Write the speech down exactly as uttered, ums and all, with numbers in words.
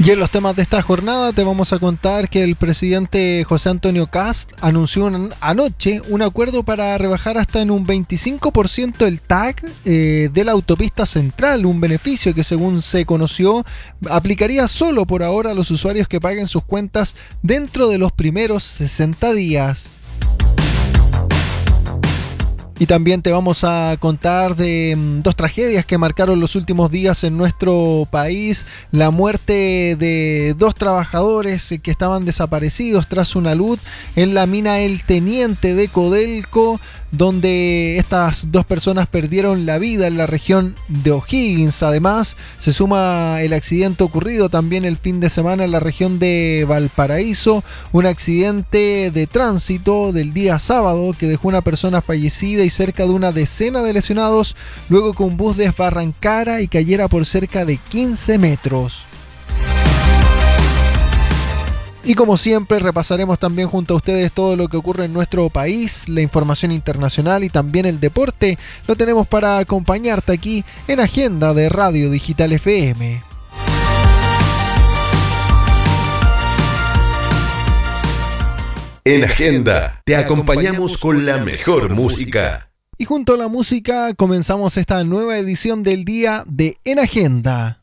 Y en los temas de esta jornada te vamos a contar que el presidente José Antonio Kast anunció un, anoche un acuerdo para rebajar hasta en un veinticinco por ciento el T A C eh, de la autopista central, un beneficio que según se conoció aplicaría solo por ahora a los usuarios que paguen sus cuentas dentro de los primeros sesenta días. Y también te vamos a contar de mm, dos tragedias que marcaron los últimos días en nuestro país. La muerte de dos trabajadores que estaban desaparecidos tras una luz en la mina El Teniente de Codelco, donde estas dos personas perdieron la vida en la región de O'Higgins. Además, se suma el accidente ocurrido también el fin de semana en la región de Valparaíso, un accidente de tránsito del día sábado que dejó una persona fallecida y cerca de una decena de lesionados, luego que un bus desbarrancara y cayera por cerca de quince metros. Y como siempre repasaremos también junto a ustedes todo lo que ocurre en nuestro país, la información internacional y también el deporte. Lo tenemos para acompañarte aquí en Agenda de Radio Digital F M. En Agenda te acompañamos con la mejor música. Y junto a la música comenzamos esta nueva edición del día de En Agenda.